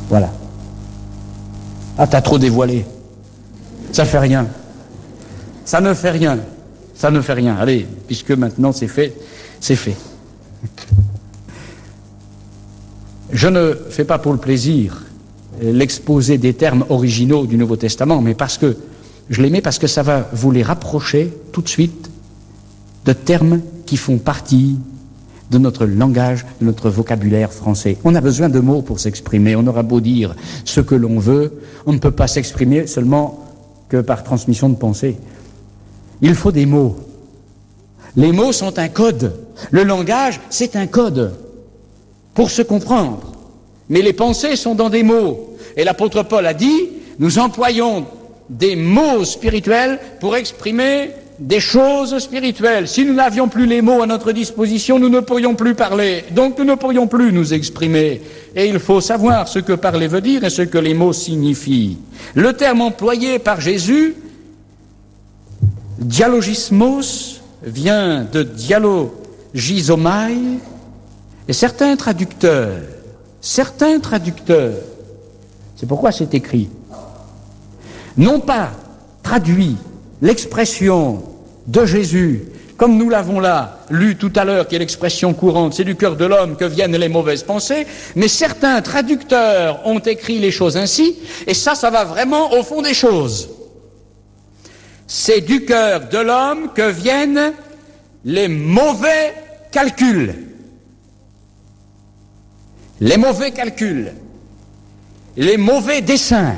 Voilà. Ah, t'as trop dévoilé. Ça fait rien. Ça ne fait rien. Ça ne fait rien. Allez, puisque maintenant c'est fait, c'est fait. Je ne fais pas pour le plaisir l'exposé des termes originaux du Nouveau Testament, mais parce que je les mets parce que ça va vous les rapprocher tout de suite de termes qui font partie de notre langage, de notre vocabulaire français. On a besoin de mots pour s'exprimer. On aura beau dire ce que l'on veut, on ne peut pas s'exprimer seulement que par transmission de pensée. Il faut des mots. Les mots sont un code. Le langage, c'est un code pour se comprendre. Mais les pensées sont dans des mots. Et l'apôtre Paul a dit, nous employons des mots spirituels pour exprimer des choses spirituelles. Si nous n'avions plus les mots à notre disposition, nous ne pourrions plus parler. Donc nous ne pourrions plus nous exprimer. Et il faut savoir ce que parler veut dire et ce que les mots signifient. Le terme employé par Jésus, dialogismos, vient de dialogizomai, et certains traducteurs, c'est pourquoi c'est écrit, n'ont pas traduit l'expression de Jésus, comme nous l'avons là, lu tout à l'heure, qui est l'expression courante, c'est du cœur de l'homme que viennent les mauvaises pensées, mais certains traducteurs ont écrit les choses ainsi, et ça va vraiment au fond des choses. C'est du cœur de l'homme que viennent les mauvais calculs. Les mauvais calculs, les mauvais desseins.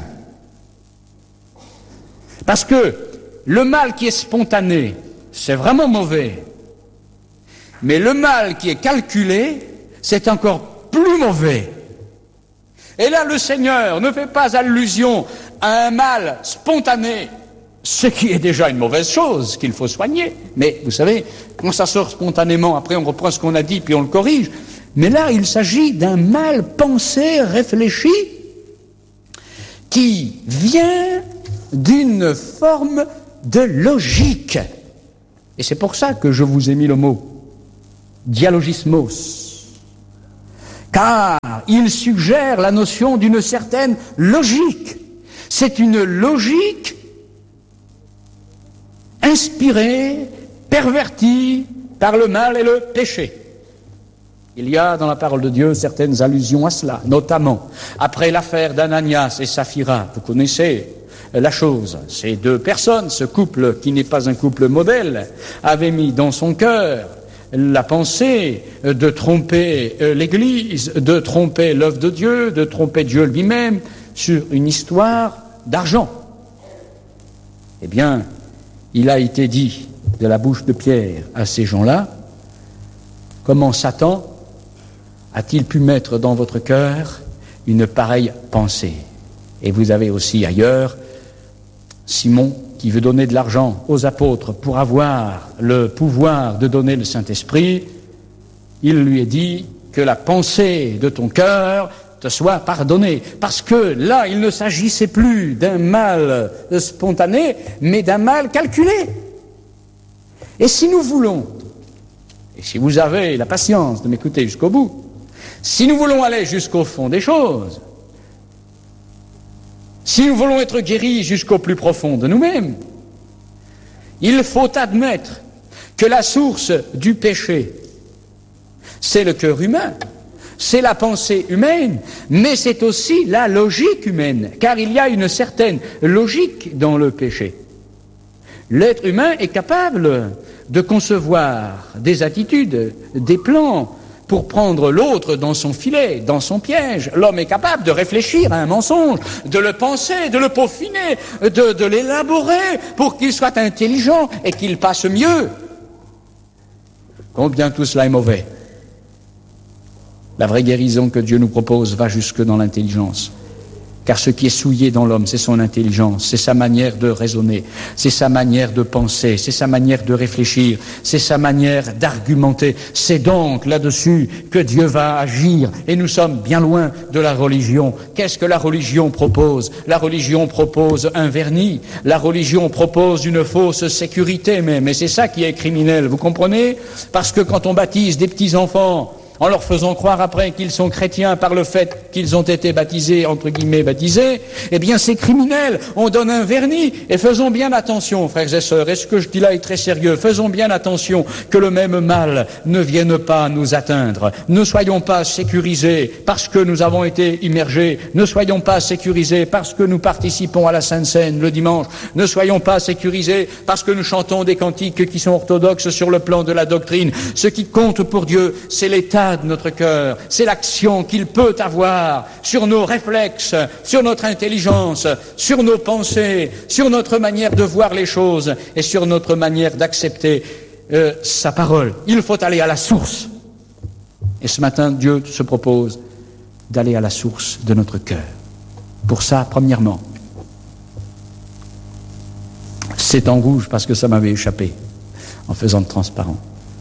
Parce que le mal qui est spontané, c'est vraiment mauvais. Mais le mal qui est calculé, c'est encore plus mauvais. Et là, le Seigneur ne fait pas allusion à un mal spontané, ce qui est déjà une mauvaise chose qu'il faut soigner. Mais vous savez, quand ça sort spontanément, après on reprend ce qu'on a dit, puis on le corrige. Mais là, il s'agit d'un mal pensé, réfléchi, qui vient d'une forme de logique. Et c'est pour ça que je vous ai mis le mot dialogismos. Car il suggère la notion d'une certaine logique. C'est une logique inspirée, pervertie par le mal et le péché. Il y a dans la parole de Dieu certaines allusions à cela, notamment après l'affaire d'Ananias et Saphira. Vous connaissez la chose. Ces deux personnes, ce couple qui n'est pas un couple modèle, avait mis dans son cœur la pensée de tromper l'Église, de tromper l'œuvre de Dieu, de tromper Dieu lui-même sur une histoire d'argent. Eh bien, il a été dit de la bouche de Pierre à ces gens-là, comment Satan a-t-il pu mettre dans votre cœur une pareille pensée? Et vous avez aussi ailleurs Simon qui veut donner de l'argent aux apôtres pour avoir le pouvoir de donner le Saint-Esprit. Il lui est dit que la pensée de ton cœur te soit pardonnée. Parce que là, il ne s'agissait plus d'un mal spontané, mais d'un mal calculé. Et si nous voulons, et si vous avez la patience de m'écouter jusqu'au bout, si nous voulons aller jusqu'au fond des choses, si nous voulons être guéris jusqu'au plus profond de nous-mêmes, il faut admettre que la source du péché, c'est le cœur humain, c'est la pensée humaine, mais c'est aussi la logique humaine, car il y a une certaine logique dans le péché. L'être humain est capable de concevoir des attitudes, des plans, pour prendre l'autre dans son filet, dans son piège. L'homme est capable de réfléchir à un mensonge, de le penser, de le peaufiner, de l'élaborer pour qu'il soit intelligent et qu'il passe mieux. Combien tout cela est mauvais. La vraie guérison que Dieu nous propose va jusque dans l'intelligence. Car ce qui est souillé dans l'homme, c'est son intelligence, c'est sa manière de raisonner, c'est sa manière de penser, c'est sa manière de réfléchir, c'est sa manière d'argumenter. C'est donc là-dessus que Dieu va agir. Et nous sommes bien loin de la religion. Qu'est-ce que la religion propose? La religion propose un vernis. La religion propose une fausse sécurité même. Et c'est ça qui est criminel, vous comprenez? Parce que quand on baptise des petits-enfants, en leur faisant croire après qu'ils sont chrétiens par le fait qu'ils ont été baptisés, entre guillemets baptisés, eh bien c'est criminel, on donne un vernis. Et faisons bien attention, frères et sœurs, et ce que je dis là est très sérieux, faisons bien attention que le même mal ne vienne pas nous atteindre. Ne soyons pas sécurisés parce que nous avons été immergés, ne soyons pas sécurisés parce que nous participons à la Sainte Seine le dimanche, ne soyons pas sécurisés parce que nous chantons des cantiques qui sont orthodoxes sur le plan de la doctrine. Ce qui compte pour Dieu, c'est l'état de notre cœur, c'est l'action qu'il peut avoir sur nos réflexes, sur notre intelligence, sur nos pensées, sur notre manière de voir les choses et sur notre manière d'accepter sa parole. Il faut aller à la source. Et ce matin, Dieu se propose d'aller à la source de notre cœur. Pour ça, premièrement, c'est en rouge parce que ça m'avait échappé en faisant de transparent.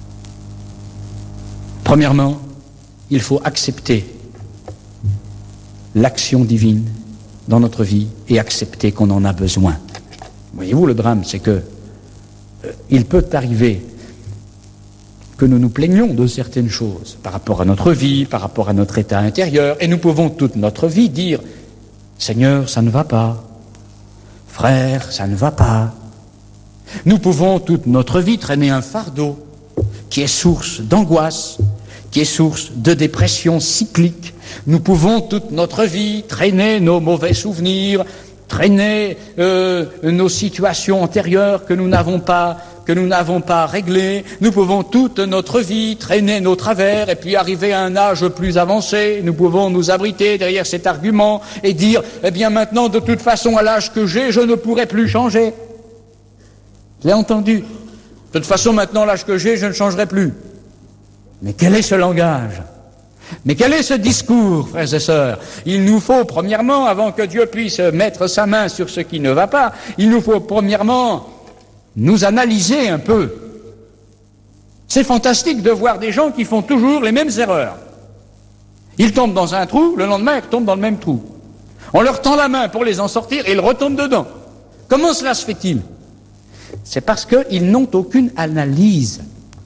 Premièrement, il faut accepter l'action divine dans notre vie et accepter qu'on en a besoin. Voyez-vous, le drame, c'est que il peut arriver que nous nous plaignions de certaines choses par rapport à notre vie, par rapport à notre état intérieur, et nous pouvons toute notre vie dire « Seigneur, ça ne va pas. Frère, ça ne va pas. » Nous pouvons toute notre vie traîner un fardeau qui est source d'angoisse, qui est source de dépression cyclique. Nous pouvons toute notre vie traîner nos mauvais souvenirs, traîner nos situations antérieures que nous n'avons pas réglées. Nous pouvons toute notre vie traîner nos travers et puis arriver à un âge plus avancé. Nous pouvons nous abriter derrière cet argument et dire « Eh bien maintenant, de toute façon, à l'âge que j'ai, je ne pourrai plus changer. » Je l'ai entendu. De toute façon, maintenant, à l'âge que j'ai, je ne changerai plus. Mais quel est ce langage ? Mais quel est ce discours, frères et sœurs ? Il nous faut, premièrement, avant que Dieu puisse mettre sa main sur ce qui ne va pas, il nous faut, premièrement, nous analyser un peu. C'est fantastique de voir des gens qui font toujours les mêmes erreurs. Ils tombent dans un trou, le lendemain, ils retombent dans le même trou. On leur tend la main pour les en sortir et ils retombent dedans. Comment cela se fait-il ? C'est parce qu'ils n'ont aucune analyse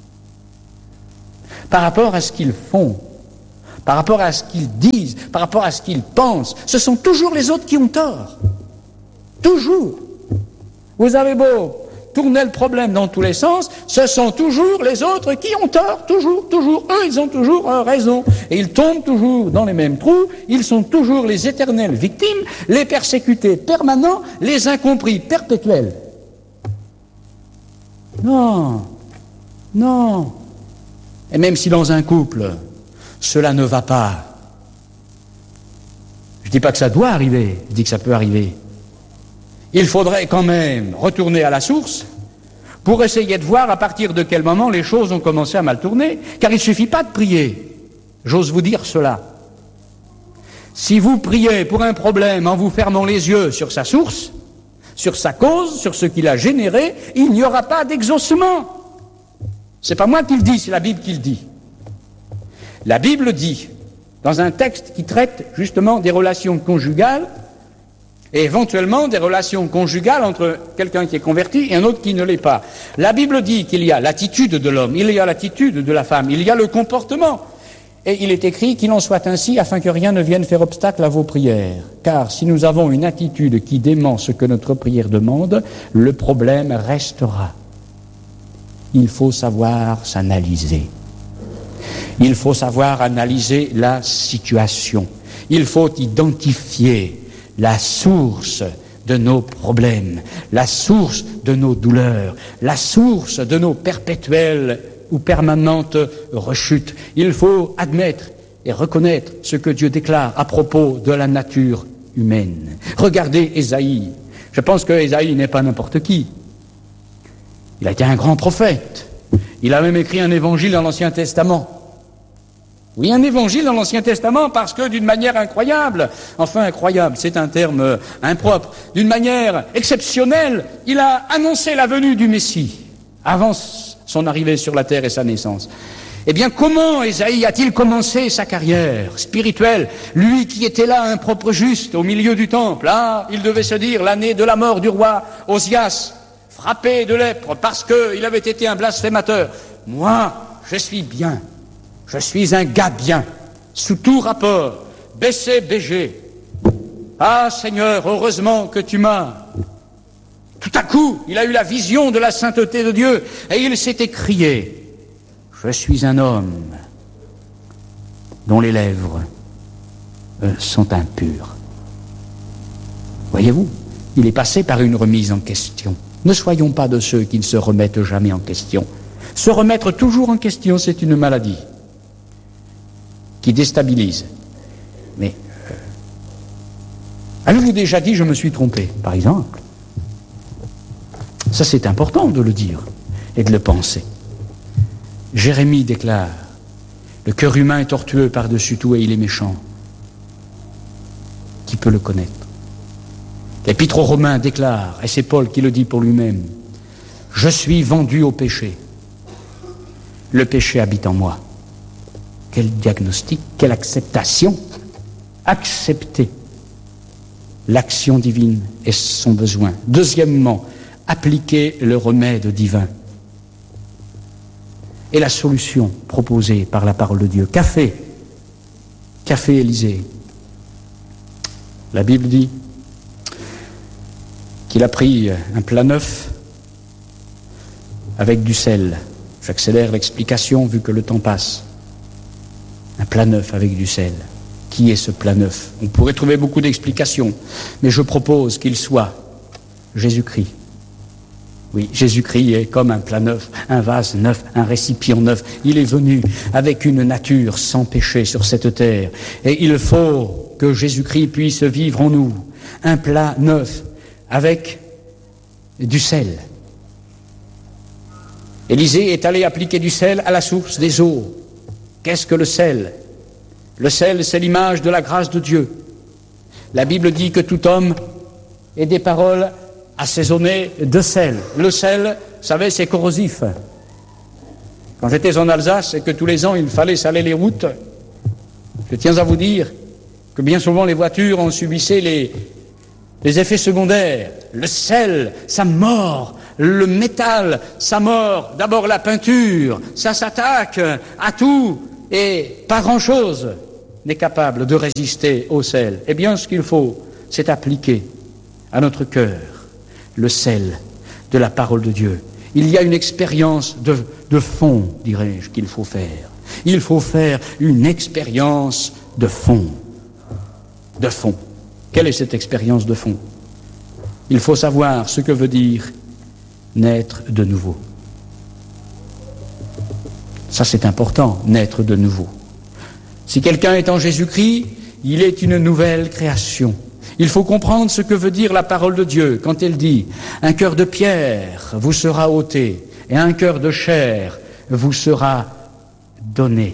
par rapport à ce qu'ils font, par rapport à ce qu'ils disent, par rapport à ce qu'ils pensent. Ce sont toujours les autres qui ont tort. Toujours. Vous avez beau tourner le problème dans tous les sens, ce sont toujours les autres qui ont tort. Toujours, toujours. Eux, ils ont toujours raison. Et ils tombent toujours dans les mêmes trous. Ils sont toujours les éternelles victimes, les persécutés permanents, les incompris perpétuels. Non. Non. Et même si dans un couple, cela ne va pas, je ne dis pas que ça doit arriver, je dis que ça peut arriver. Il faudrait quand même retourner à la source pour essayer de voir à partir de quel moment les choses ont commencé à mal tourner, car il ne suffit pas de prier. J'ose vous dire cela. Si vous priez pour un problème en vous fermant les yeux sur sa source, sur sa cause, sur ce qui l'a généré, il n'y aura pas d'exaucement. C'est pas moi qui le dis, c'est la Bible qui le dit. La Bible dit, dans un texte qui traite justement des relations conjugales, et éventuellement des relations conjugales entre quelqu'un qui est converti et un autre qui ne l'est pas. La Bible dit qu'il y a l'attitude de l'homme, il y a l'attitude de la femme, il y a le comportement. Et il est écrit qu'il en soit ainsi afin que rien ne vienne faire obstacle à vos prières. Car si nous avons une attitude qui dément ce que notre prière demande, le problème restera. Il faut savoir s'analyser. Il faut savoir analyser la situation. Il faut identifier la source de nos problèmes, la source de nos douleurs, la source de nos perpétuelles ou permanentes rechutes. Il faut admettre et reconnaître ce que Dieu déclare à propos de la nature humaine. Regardez Ésaïe. Je pense que Ésaïe n'est pas n'importe qui. Il a été un grand prophète. Il a même écrit un évangile dans l'Ancien Testament. Oui, un évangile dans l'Ancien Testament parce que d'une manière incroyable, enfin incroyable, c'est un terme impropre, d'une manière exceptionnelle, il a annoncé la venue du Messie avant son arrivée sur la terre et sa naissance. Eh bien, comment Ésaïe a-t-il commencé sa carrière spirituelle? Lui qui était là, un propre juste, au milieu du temple. Ah, il devait se dire, l'année de la mort du roi Osias, frappé de lèpre parce qu'il avait été un blasphémateur. Moi, je suis bien. Je suis un gars bien, sous tout rapport, BCBG. Ah Seigneur, heureusement que tu m'as. Tout à coup, il a eu la vision de la sainteté de Dieu et il s'est écrié, je suis un homme dont les lèvres sont impures. Voyez-vous, il est passé par une remise en question. Ne soyons pas de ceux qui ne se remettent jamais en question. Se remettre toujours en question, c'est une maladie qui déstabilise. Mais avez-vous déjà dit « je me suis trompé » par exemple? Ça, c'est important de le dire et de le penser. Jérémie déclare « Le cœur humain est tortueux par-dessus tout et il est méchant. Qui peut le connaître ?» L'Épître aux Romains déclare, et c'est Paul qui le dit pour lui-même, « Je suis vendu au péché. Le péché habite en moi. » Quel diagnostic, quelle acceptation. Accepter l'action divine et son besoin. Deuxièmement, appliquer le remède divin. Et la solution proposée par la parole de Dieu. Qu'a fait Élisée? La Bible dit qu'il a pris un plat neuf avec du sel. J'accélère l'explication vu que le temps passe. Un plat neuf avec du sel. Qui est ce plat neuf? On pourrait trouver beaucoup d'explications, mais je propose qu'il soit Jésus-Christ. Oui, Jésus-Christ est comme un plat neuf, un vase neuf, un récipient neuf. Il est venu avec une nature sans péché sur cette terre. Et il faut que Jésus-Christ puisse vivre en nous. Un plat neuf avec du sel. Élisée est allé appliquer du sel à la source des eaux. Qu'est-ce que le sel? Le sel, c'est l'image de la grâce de Dieu. La Bible dit que tout homme ait des paroles assaisonnées de sel. Le sel, vous savez, c'est corrosif. Quand j'étais en Alsace et que tous les ans il fallait saler les routes, je tiens à vous dire que bien souvent les voitures en subissaient les effets secondaires. Le sel, ça mord. Le métal, ça mord. D'abord la peinture, ça s'attaque à tout. Et pas grand-chose n'est capable de résister au sel. Eh bien, ce qu'il faut, c'est appliquer à notre cœur le sel de la parole de Dieu. Il y a une expérience de fond, dirais-je, qu'il faut faire. Il faut faire une expérience de fond. De fond. Quelle est cette expérience de fond? Il faut savoir ce que veut dire naître de nouveau. Ça, c'est important, naître de nouveau. Si quelqu'un est en Jésus-Christ, il est une nouvelle création. Il faut comprendre ce que veut dire la parole de Dieu quand elle dit « Un cœur de pierre vous sera ôté, et un cœur de chair vous sera donné. »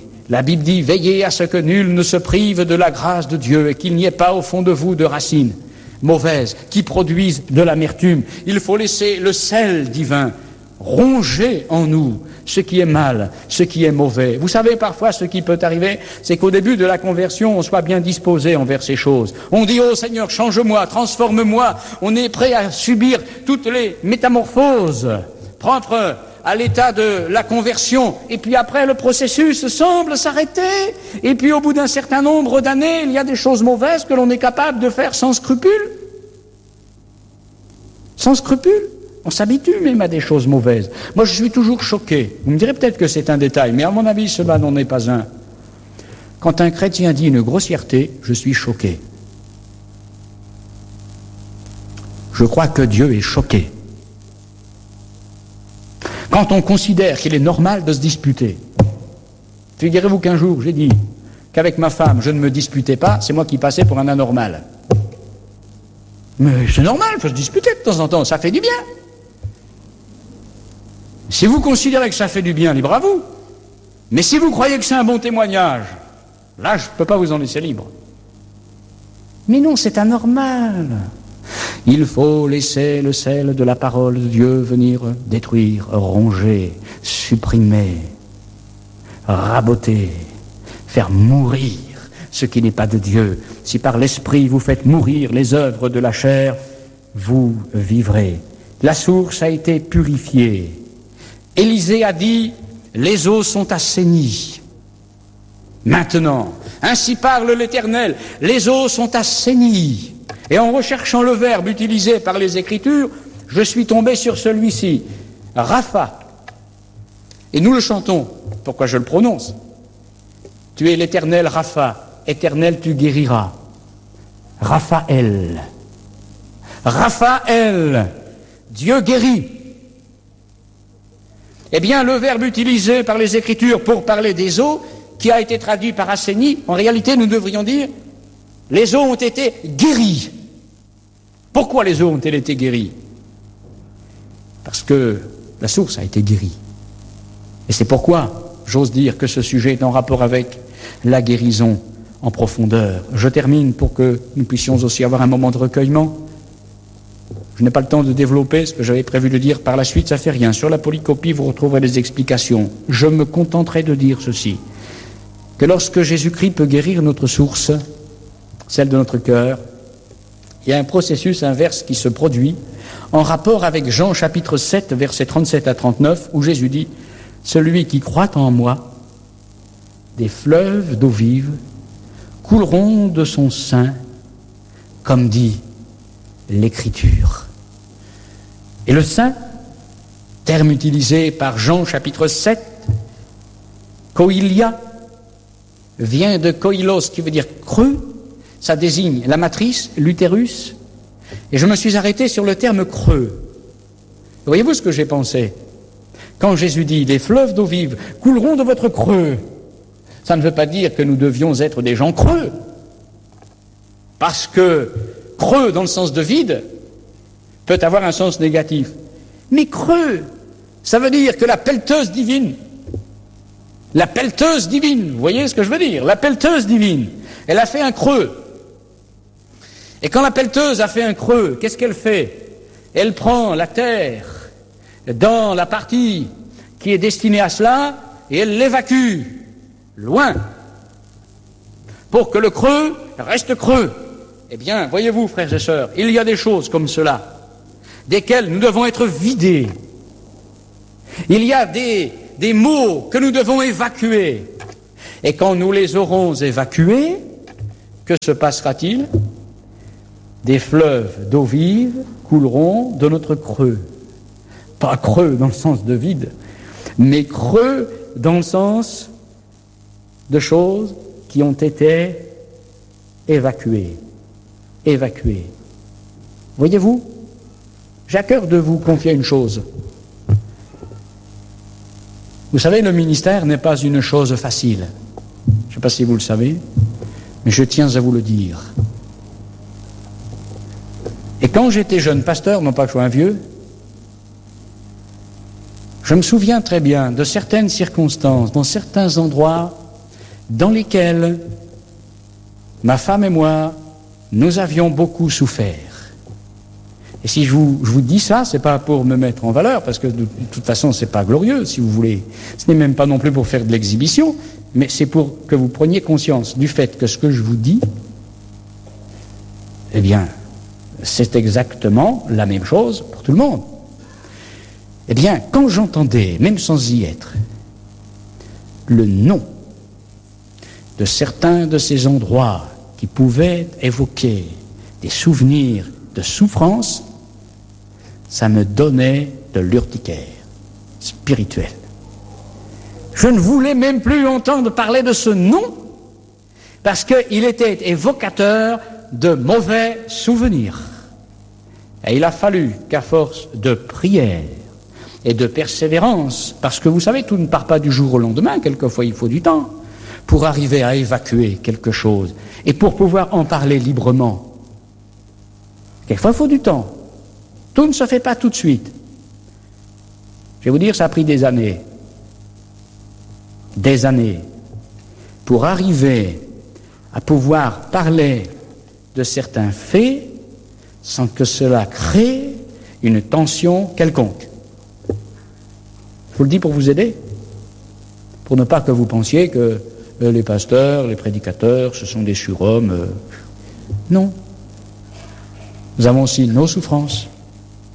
La Bible dit « Veillez à ce que nul ne se prive de la grâce de Dieu, et qu'il n'y ait pas au fond de vous de racines mauvaises qui produisent de l'amertume. » Il faut laisser le sel divin ronger en nous ce qui est mal, ce qui est mauvais. Vous savez, parfois, ce qui peut arriver, c'est qu'au début de la conversion, on soit bien disposé envers ces choses. On dit, oh Seigneur, change-moi, transforme-moi. On est prêt à subir toutes les métamorphoses propres à l'état de la conversion. Et puis après, le processus semble s'arrêter. Et puis au bout d'un certain nombre d'années, il y a des choses mauvaises que l'on est capable de faire sans scrupule. Sans scrupule. On s'habitue même à des choses mauvaises. Moi, je suis toujours choqué. Vous me direz peut-être que c'est un détail, mais à mon avis, cela n'en est pas un. Quand un chrétien dit une grossièreté, je suis choqué. Je crois que Dieu est choqué. Quand on considère qu'il est normal de se disputer. Figurez-vous qu'un jour, j'ai dit qu'avec ma femme, je ne me disputais pas, c'est moi qui passais pour un anormal. Mais c'est normal, il faut se disputer de temps en temps, ça fait du bien. Si vous considérez que ça fait du bien, libre à vous. Mais si vous croyez que c'est un bon témoignage, là, je ne peux pas vous en laisser libre. Mais non, c'est anormal. Il faut laisser le sel de la parole de Dieu venir détruire, ronger, supprimer, raboter, faire mourir ce qui n'est pas de Dieu. Si par l'esprit vous faites mourir les œuvres de la chair, vous vivrez. La source a été purifiée. Élisée a dit, les eaux sont assainies. Maintenant, ainsi parle l'Éternel, les eaux sont assainies. Et en recherchant le verbe utilisé par les Écritures, je suis tombé sur celui-ci, Rapha. Et nous le chantons. Pourquoi je le prononce? Tu es l'Éternel Rapha, Éternel tu guériras. Raphaël. Raphaël, Dieu guérit. Eh bien, le verbe utilisé par les Écritures pour parler des eaux, qui a été traduit par assaini, en réalité, nous devrions dire, les eaux ont été guéries. Pourquoi les eaux ont-elles été guéries? Parce que la source a été guérie. Et c'est pourquoi, j'ose dire que ce sujet est en rapport avec la guérison en profondeur. Je termine pour que nous puissions aussi avoir un moment de recueillement. Je n'ai pas le temps de développer ce que j'avais prévu de dire par la suite, ça fait rien. Sur la polycopie, vous retrouverez des explications. Je me contenterai de dire ceci, que lorsque Jésus-Christ peut guérir notre source, celle de notre cœur, il y a un processus inverse qui se produit en rapport avec Jean chapitre 7, versets 37 à 39, où Jésus dit « Celui qui croit en moi, des fleuves d'eau vive couleront de son sein, comme dit l'Écriture. » Et le sein, terme utilisé par Jean chapitre 7, koilia, vient de koilos, qui veut dire creux, ça désigne la matrice, l'utérus, et je me suis arrêté sur le terme creux. Voyez-vous ce que j'ai pensé? Quand Jésus dit « Les fleuves d'eau vive couleront de votre creux », ça ne veut pas dire que nous devions être des gens creux, parce que creux dans le sens de vide peut avoir un sens négatif. Mais creux, ça veut dire que la pelleteuse divine, vous voyez ce que je veux dire? La pelleteuse divine, elle a fait un creux. Et quand la pelleteuse a fait un creux, qu'est-ce qu'elle fait? Elle prend la terre dans la partie qui est destinée à cela et elle l'évacue loin pour que le creux reste creux. Eh bien, voyez-vous, frères et sœurs, il y a des choses comme cela desquelles nous devons être vidés. Il y a des mots que nous devons évacuer. Et quand nous les aurons évacués, que se passera-t-il? Des fleuves d'eau vive couleront de notre creux. Pas creux dans le sens de vide, mais creux dans le sens de choses qui ont été évacuées. Voyez-vous, j'ai à cœur de vous confier une chose. Vous savez, le ministère n'est pas une chose facile. Je ne sais pas si vous le savez, mais je tiens à vous le dire. Et quand j'étais jeune pasteur, non pas que je sois un vieux, je me souviens très bien de certaines circonstances, dans certains endroits dans lesquels ma femme et moi, nous avions beaucoup souffert. Et si je vous dis ça, c'est pas pour me mettre en valeur, parce que de toute façon, c'est pas glorieux, si vous voulez. Ce n'est même pas non plus pour faire de l'exhibition, mais c'est pour que vous preniez conscience du fait que ce que je vous dis, eh bien, c'est exactement la même chose pour tout le monde. Eh bien, quand j'entendais, même sans y être, le nom de certains de ces endroits qui pouvaient évoquer des souvenirs de souffrance, ça me donnait de l'urticaire spirituel. Je ne voulais même plus entendre parler de ce nom, parce qu'il était évocateur de mauvais souvenirs. Et il a fallu qu'à force de prière et de persévérance, parce que vous savez, tout ne part pas du jour au lendemain, quelquefois il faut du temps, pour arriver à évacuer quelque chose, et pour pouvoir en parler librement. Quelquefois il faut du temps. Tout ne se fait pas tout de suite. Je vais vous dire, ça a pris des années, pour arriver à pouvoir parler de certains faits sans que cela crée une tension quelconque. Je vous le dis pour vous aider, pour ne pas que vous pensiez que les pasteurs, les prédicateurs, ce sont des surhommes. Non. Nous avons aussi nos souffrances,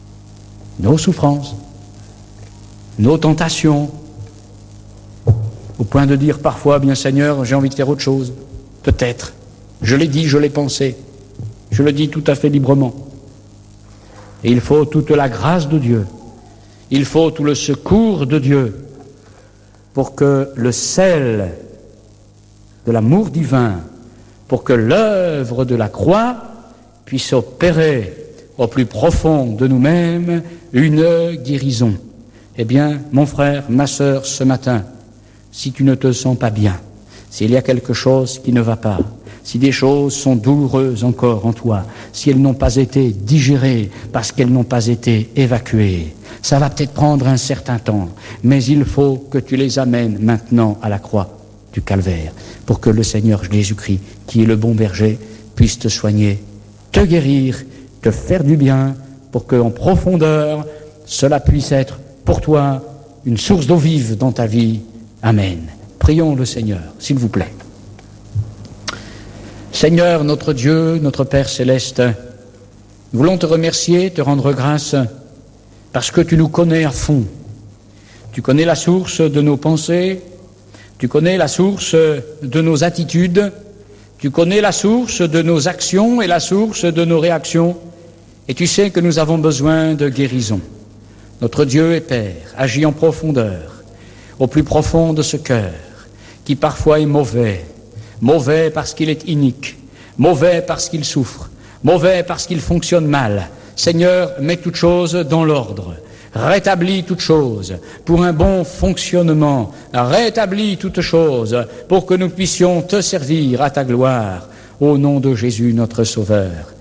nos tentations. au point de dire parfois, bien Seigneur, j'ai envie de faire autre chose. Peut-être. Je l'ai dit, je l'ai pensé. Je le dis tout à fait librement. Et il faut toute la grâce de Dieu. Il faut tout le secours de Dieu pour que le sel de l'amour divin, pour que l'œuvre de la croix puisse opérer au plus profond de nous-mêmes une guérison. Eh bien, mon frère, ma sœur, ce matin, si tu ne te sens pas bien, s'il y a quelque chose qui ne va pas, si des choses sont douloureuses encore en toi, si elles n'ont pas été digérées parce qu'elles n'ont pas été évacuées, ça va peut-être prendre un certain temps, mais il faut que tu les amènes maintenant à la croix du Calvaire pour que le Seigneur Jésus-Christ, qui est le bon berger, puisse te soigner, te guérir, te faire du bien, pour qu'en profondeur, cela puisse être pour toi une source d'eau vive dans ta vie. Amen. Prions le Seigneur, s'il vous plaît. Seigneur, notre Dieu, notre Père céleste, nous voulons te remercier, te rendre grâce, parce que tu nous connais à fond. Tu connais la source de nos pensées, tu connais la source de nos attitudes, tu connais la source de nos actions et la source de nos réactions, et tu sais que nous avons besoin de guérison. Notre Dieu et Père agit en profondeur, au plus profond de ce cœur, qui parfois est mauvais, mauvais parce qu'il est inique, mauvais parce qu'il souffre, mauvais parce qu'il fonctionne mal. Seigneur, mets toutes choses dans l'ordre, rétablis toutes choses pour un bon fonctionnement, rétablis toutes choses pour que nous puissions te servir à ta gloire, au nom de Jésus notre Sauveur.